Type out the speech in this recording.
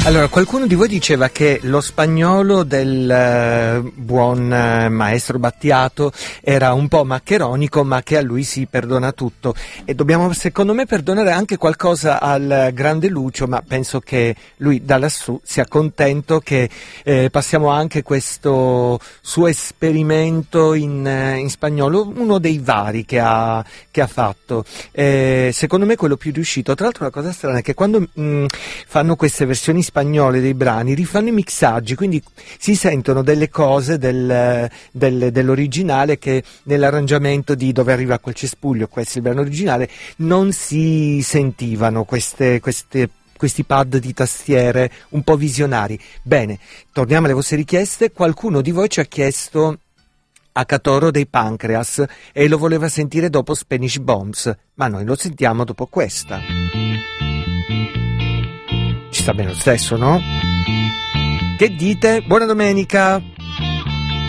Allora, qualcuno di voi diceva che lo spagnolo del buon maestro Battiato era un po' maccheronico, ma che a lui si perdona tutto. E dobbiamo, secondo me, perdonare anche qualcosa al grande Lucio, ma penso che lui da lassù sia contento che passiamo anche questo suo esperimento in spagnolo, uno dei vari che ha fatto. Secondo me quello più riuscito. Tra l'altro la cosa strana è che quando fanno queste versioni spagnole dei brani, rifanno i mixaggi, quindi si sentono delle cose dell'originale che nell'arrangiamento di Dove arriva quel cespuglio, questo è il brano originale, non si sentivano questi pad di tastiere un po' visionari. Bene, torniamo alle vostre richieste. Qualcuno di voi ci ha chiesto Acatoro dei Pancreas e lo voleva sentire dopo Spanish Bombs, ma noi lo sentiamo dopo questa. Ci sta bene lo stesso, no? Che dite? Buona domenica!